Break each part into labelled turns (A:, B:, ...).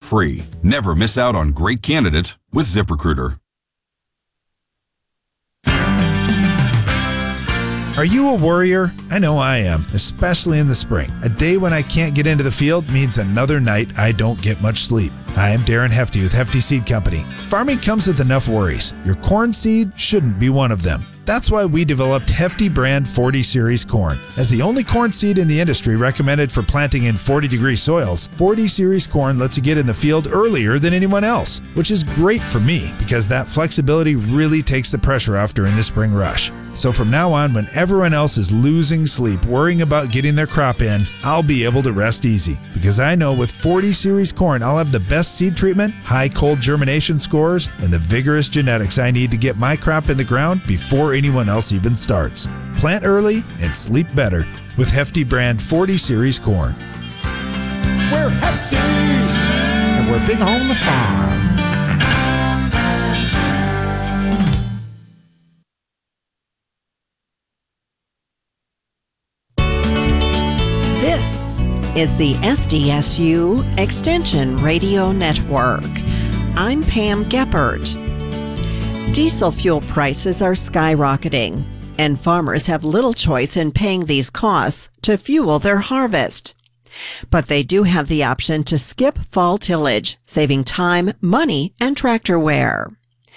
A: free. Never miss out on great candidates with ZipRecruiter.
B: Are you a worrier? I know I am, especially in the spring. A day when I can't get into the field means another night I don't get much sleep. Hi, I'm Darren Hefty with Hefty Seed Company. Farming comes with enough worries. Your corn seed shouldn't be one of them. That's why we developed Hefty brand 40 Series corn. As the only corn seed in the industry recommended for planting in 40-degree soils, 40 Series corn lets you get in the field earlier than anyone else, which is great for me because that flexibility really takes the pressure off during the spring rush. So from now on, when everyone else is losing sleep worrying about getting their crop in, I'll be able to rest easy because I know with 40 Series corn, I'll have the best seed treatment, high cold germination scores, and the vigorous genetics I need to get my crop in the ground before anyone else even starts. Plant early and sleep better with Hefty brand 40 Series corn.
C: We're Hefties, and we're big on the farm.
D: This is the SDSU Extension Radio Network. I'm Pam Geppert. Diesel fuel prices are skyrocketing, and farmers have little choice in paying these costs to fuel their harvest. But they do have the option to skip fall tillage, saving time, money, and tractor wear.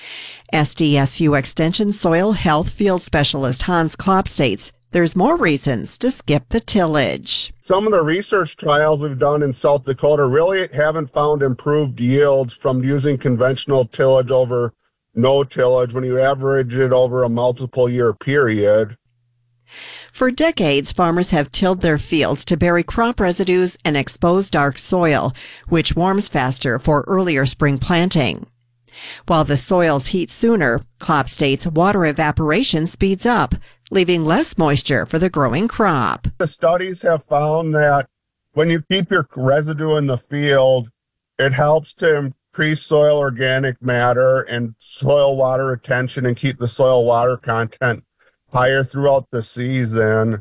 D: SDSU Extension Soil Health Field Specialist Hans Klopp states there's more reasons to skip the tillage.
E: Some of the research trials we've done in South Dakota really haven't found improved yields from using conventional tillage over no tillage when you average it over a multiple year period.
D: For decades, farmers have tilled their fields to bury crop residues and expose dark soil, which warms faster for earlier spring planting. While the soils heat sooner, Klopp states water evaporation speeds up, leaving less moisture for the growing crop.
E: The studies have found that when you keep your residue in the field, it helps to increase soil organic matter and soil water retention and keep the soil water content higher throughout the season.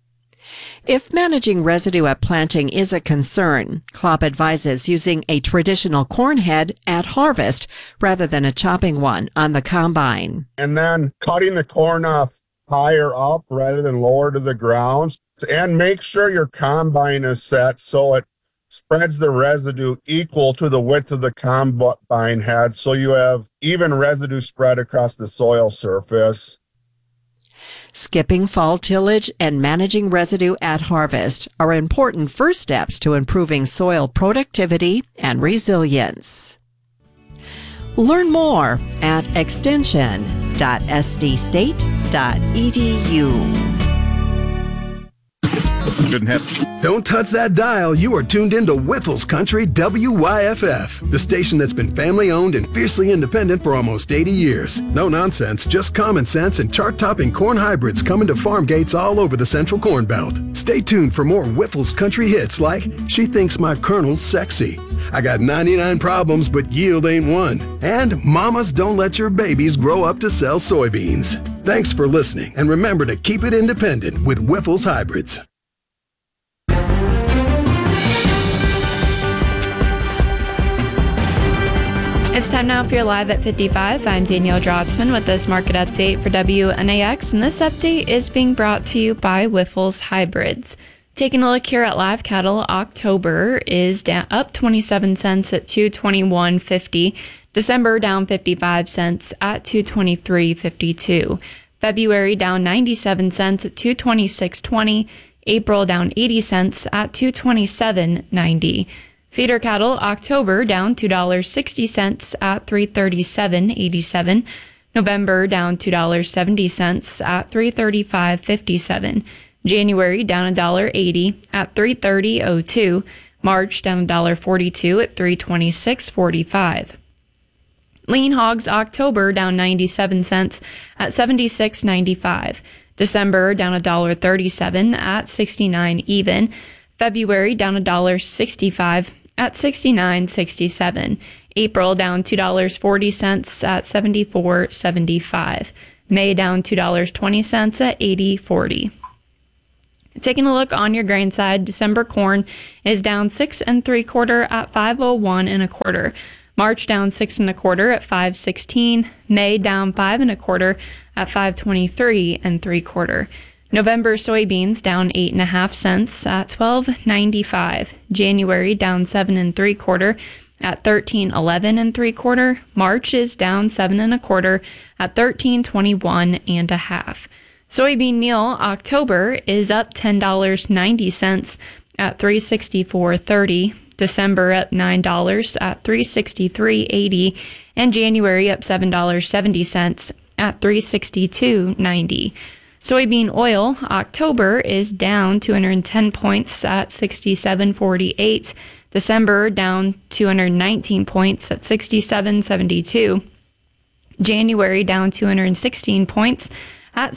D: If managing residue at planting is a concern, Klopp advises using a traditional corn head at harvest rather than a chopping one on the combine.
E: And then cutting the corn off higher up rather than lower to the ground. And make sure your combine is set so it spreads the residue equal to the width of the combine head so you have even residue spread across the soil surface.
D: Skipping fall tillage and managing residue at harvest are important first steps to improving soil productivity and resilience. Learn more at extension.sdstate.edu.
F: Don't touch that dial. You are tuned into Whiffles Country WYFF, the station that's been family-owned and fiercely independent for almost 80 years. No nonsense, just common sense and chart-topping corn hybrids coming to farm gates all over the Central Corn Belt. Stay tuned for more Whiffles Country hits like She Thinks My Kernel's Sexy, I Got 99 Problems But Yield Ain't One, and Mamas Don't Let Your Babies Grow Up to Sell Soybeans. Thanks for listening, and remember to keep it independent with Whiffles Hybrids.
G: It's time now for your Live at 55. I'm Danielle Drotzman with this market update for WNAX, and this update is being brought to you by Whiffles Hybrids. Taking a look here at live cattle, October is down up 27 cents at $221.50. December down 55 cents at $223.52. February down 97 cents at $226.20. April down 80 cents at $227.90. Feeder cattle, October down $2.60 at $337.87. November down $2.70 at $335.57. January down $1.80 at $330.02. March down $1.42 at $326.45. Lean hogs, October down 97 cents at $76.95. December down $1.37 at $69 even. February down $1.65 at $69.67. April down $2.40 at $74.75. May down $2.20 at $80.40. Taking a look on your grain side, December corn is down 6 3/4 at 501 1/4. March down 6 1/4 at 516. May down 5 1/4 at 523 3/4. November soybeans down 8 1/2 cents at 12.95. January down 7 3/4 at 13.11 3/4. March is down 7 1/4 at 13.21 1/2. Soybean meal October is up $10.90 at $364.30. December up $9 at $363.80, and January up $7.70 at $362.90. Soybean oil October is down 210 points at 67.48. December down 219 points at 67.72. January down 216 points at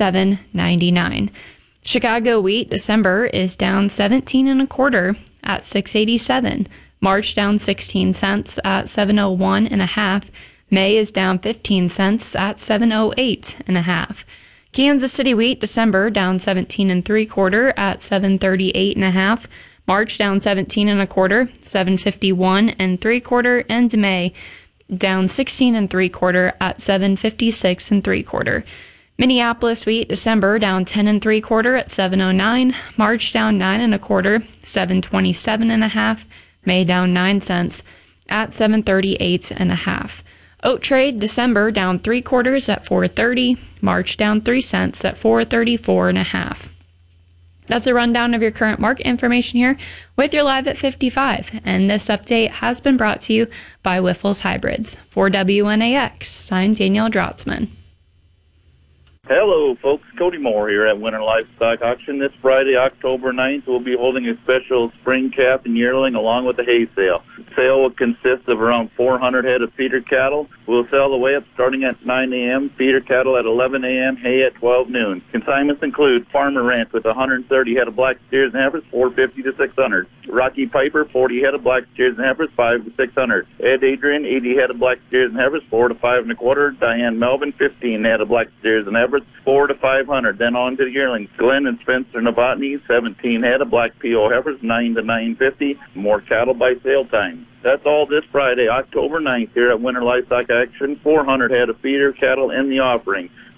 G: 67.99. Chicago wheat December is down 17 1/4 at 687. March down 16 cents at 701 1/2. May is down 15 cents at 708 1/2. Kansas City wheat December down 17 3/4 at 738 1/2. March down 17 1/4, 751 3/4, and May down 16 3/4 at 756 3/4. Minneapolis wheat December down 10 3/4 at 709. March down 9 1/4, 727 1/2. May down 9 cents at 738 1/2. Oat trade December down 3/4 at 430. March down 3 cents at 434 1/2. That's a rundown of your current market information here with your Live at 55. And this update has been brought to you by Wiffles Hybrids. For WNAX, I'm Danielle Drotzman.
H: Hello, folks. Cody Moore here at Winter Livestock Auction. This Friday, October 9th, we'll be holding a special spring calf and yearling along with a hay sale. The sale will consist of around 400 head of feeder cattle. We'll sell the weigh-up starting at 9 a.m., feeder cattle at 11 a.m., hay at 12 noon. Consignments include Farmer Ranch with 130 head of black steers and heifers, $450 to $600. Rocky Piper, 40 head of black steers and heifers, $500 to $600. Ed Adrian, 80 head of black steers and heifers, $4 to $5 1/4. Diane Melvin, 15 head of black steers and heifers, $400 to $500. Then on to the yearlings. Glenn and Spencer Novotny, 17 head of black PO heifers, $900 to $950. More cattle by sale time. That's all this Friday, October 9th, here at Winter Livestock Action. 400 head of feeder cattle in the offering.